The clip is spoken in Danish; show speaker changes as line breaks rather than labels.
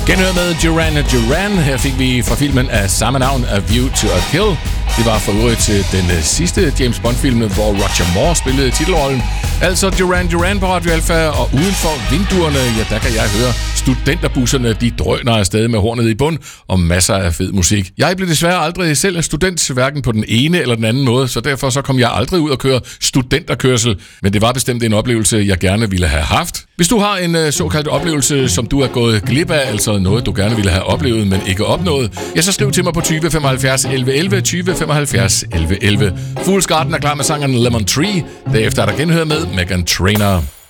Genhør med Duran Duran. Her fik vi fra filmen af samme navn, A View to a Kill. Det var for øvrigt til den sidste James Bond-film, hvor Roger Moore spillede titelrollen. Altså Duran Duran på Radio Alpha, og uden for vinduerne, ja, der kan jeg høre studenterbusserne, de drøner afsted med hornet i bund, og masser af fed musik. Jeg blev desværre aldrig selv student, hverken på den ene eller den anden måde, så derfor så kom jeg aldrig ud og køre studenterkørsel, men det var bestemt en oplevelse, jeg gerne ville have haft. Hvis du har en såkaldt oplevelse, som du er gået glip af, altså noget, du gerne ville have oplevet, men ikke opnået, ja, så skriv til mig på 20 75 11 11, 20 75 11 11. Fool's Garden er klar med sangeren Lemon Tree. Derefter er der genhør med Meghan Trainor.